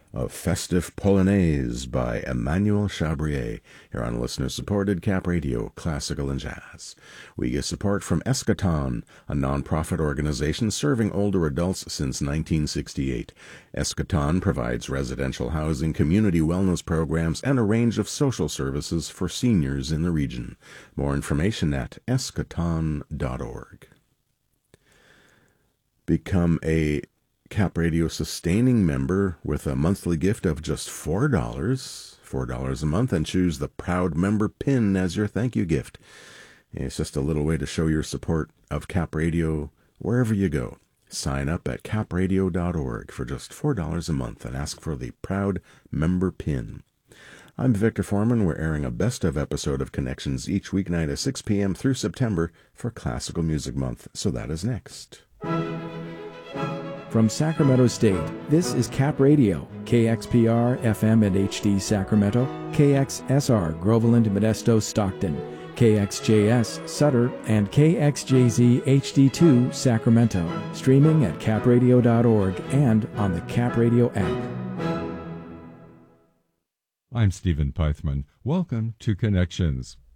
A Festive Polonaise by Emmanuel Chabrier, here on listener-supported Cap Radio, Classical and Jazz. We get support from Eschaton, a non-profit organization serving older adults since 1968. Eschaton provides residential housing, community wellness programs, and a range of social services for seniors in the region. More information at eschaton.org. Become a Cap Radio sustaining member with a monthly gift of just $4 a month, and choose the Proud Member pin as your thank you gift. It's just a little way to show your support of Cap Radio wherever you go. Sign up at capradio.org for just $4 a month and ask for the Proud Member pin. I'm Victor Foreman. We're airing a best-of episode of Connections each weeknight at 6 p.m. through September for Classical Music Month, so that is next. From Sacramento State, this is Cap Radio, KXPR, FM and HD Sacramento, KXSR, Groveland, Modesto, Stockton, KXJS, Sutter, and KXJZ HD2, Sacramento, streaming at capradio.org and on the Cap Radio app. I'm Stephen Pythman. Welcome to Connections.